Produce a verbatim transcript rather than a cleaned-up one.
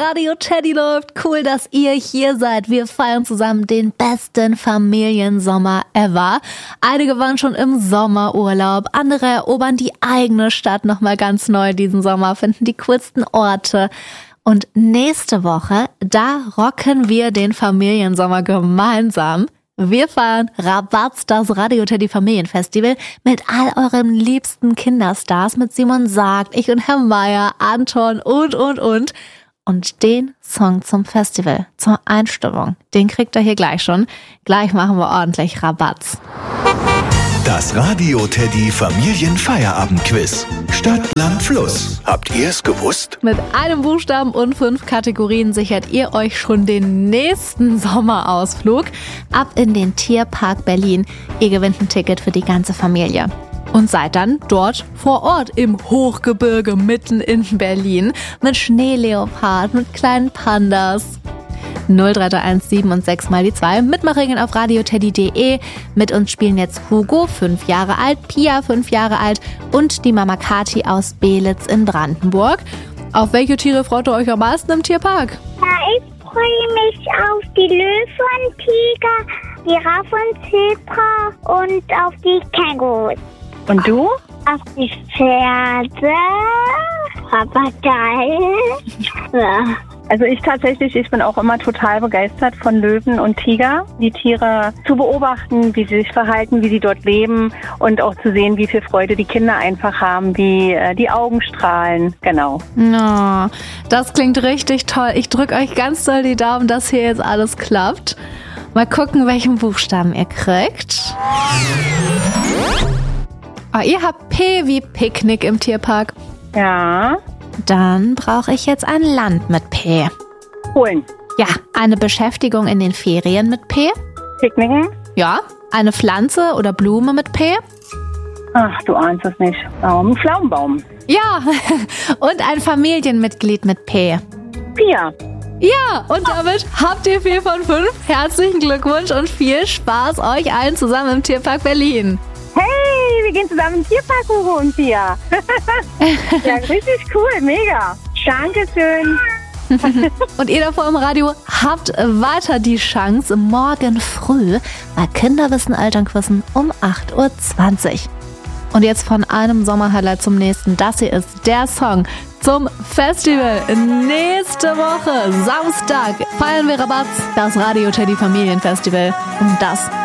Radio Teddy läuft. Cool, dass ihr hier seid. Wir feiern zusammen den besten Familiensommer ever. Einige waren schon im Sommerurlaub, andere erobern die eigene Stadt nochmal ganz neu diesen Sommer, finden die coolsten Orte. Und nächste Woche, da rocken wir den Familiensommer gemeinsam. Wir feiern Rabatz, das Radio Teddy Familienfestival mit all euren liebsten Kinderstars, mit Simon Sagt, ich und Herr Meier, Anton und, und, und. Und den Song zum Festival, zur Einstimmung, den kriegt ihr hier gleich schon. Gleich machen wir ordentlich Rabatz. Das Radio Teddy Familienfeierabendquiz. Stadt, Land, Fluss. Habt ihr es gewusst? Mit einem Buchstaben und fünf Kategorien sichert ihr euch schon den nächsten Sommerausflug ab in den Tierpark Berlin. Ihr gewinnt ein Ticket für die ganze Familie. Und seid dann dort vor Ort im Hochgebirge mitten in Berlin mit Schneeleopard, mit kleinen Pandas. null drei drei eins sieben und sechs mal die zwei. Mitmachregeln auf radioteddy punkt de. Mit uns spielen jetzt Hugo, fünf Jahre alt, Pia, fünf Jahre alt und die Mama Kati aus Belitz in Brandenburg. Auf welche Tiere freut ihr euch am meisten im Tierpark? Ja, ich freue mich auf die Löwen, Tiger, Giraffe und Zebra und auf die Kängurus. Und du? Auf die Pferde, Papagei. Ja. Also ich tatsächlich, ich bin auch immer total begeistert von Löwen und Tiger. Die Tiere zu beobachten, wie sie sich verhalten, wie sie dort leben und auch zu sehen, wie viel Freude die Kinder einfach haben, wie äh, die Augen strahlen. Genau. Oh, das klingt richtig toll. Ich drücke euch ganz doll die Daumen, dass hier jetzt alles klappt. Mal gucken, welchen Buchstaben ihr kriegt. Oh, ihr habt P wie Picknick im Tierpark. Ja. Dann brauche ich jetzt ein Land mit P. Polen. Ja, eine Beschäftigung in den Ferien mit P. Picknicken. Ja, eine Pflanze oder Blume mit P. Ach, du ahnst es nicht. Um, ein Pflaumenbaum. Ja, und ein Familienmitglied mit P. Pia. Ja, und damit habt ihr vier von fünf. Herzlichen Glückwunsch und viel Spaß euch allen zusammen im Tierpark Berlin. Hey, wir gehen zusammen im Tierpark, Hugo und Pia. Ja, richtig cool, mega. Dankeschön. Und ihr da vor im Radio habt weiter die Chance morgen früh bei Kinderwissen Elternquissen um acht Uhr zwanzig. Und jetzt von einem Sommerhighlight zum nächsten. Das hier ist der Song zum Festival. Nächste Woche, Samstag, feiern wir Rabatz, das Radio Teddy Familienfestival. Und das